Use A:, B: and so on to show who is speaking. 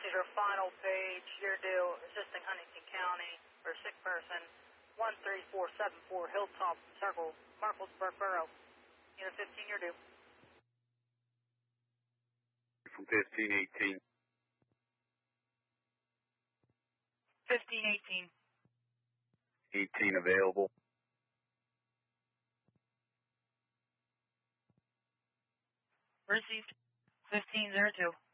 A: is your final page. You're due assisting Huntington County for a sick person. 13474 Hilltop Circle, Marklesburg Borough. Unit 15, you're due.
B: From 1518.
A: 1518.
B: 18 available.
A: Received. 1502.